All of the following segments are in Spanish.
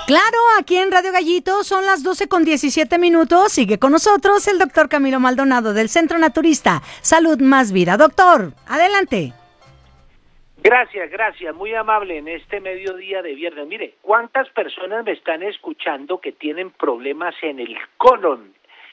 Claro, aquí en Radio Gallito son las 12:17. Sigue con nosotros el doctor Camilo Maldonado del Centro Naturista Salud Más Vida. Doctor, adelante. Gracias, muy amable en este mediodía de viernes. Mire, ¿cuántas personas me están escuchando que tienen problemas en el colon?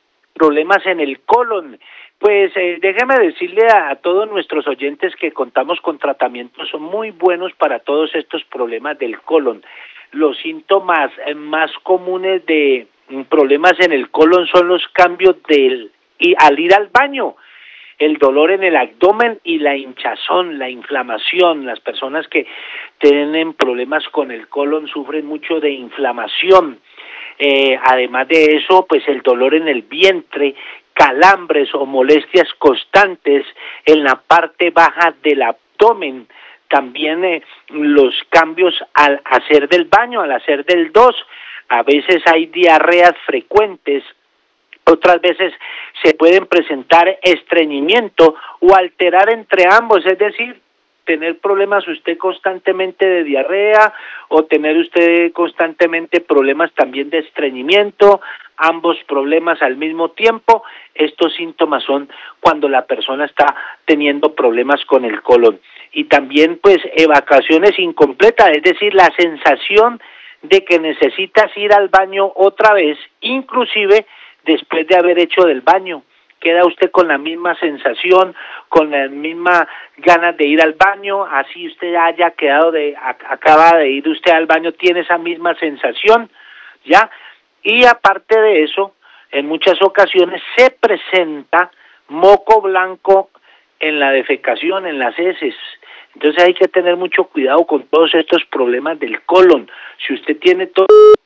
Pues déjeme decirle a todos nuestros oyentes que contamos con tratamientos muy buenos para todos estos problemas del colon. Los síntomas más comunes de problemas en el colon son los cambios al ir al baño, el dolor en el abdomen y la hinchazón, la inflamación. Las personas que tienen problemas con el colon sufren mucho de inflamación. Además de eso, pues el dolor en el vientre, calambres o molestias constantes en la parte baja del abdomen. También los cambios al hacer del baño, al hacer del dos. A veces hay diarreas frecuentes, otras veces se pueden presentar estreñimiento o alterar entre ambos, es decir, tener problemas usted constantemente de diarrea o tener usted constantemente problemas también de estreñimiento, ambos problemas al mismo tiempo. Estos síntomas son cuando la persona está teniendo problemas con el colon. Y también pues evacuaciones incompletas, es decir, la sensación de que necesitas ir al baño otra vez, inclusive después de haber hecho del baño. Queda usted con la misma sensación, con las mismas ganas de ir al baño, así usted haya acaba de ir usted al baño, tiene esa misma sensación, ¿ya? Y aparte de eso, en muchas ocasiones se presenta moco blanco en la defecación, en las heces. Entonces hay que tener mucho cuidado con todos estos problemas del colon. Si usted tiene todo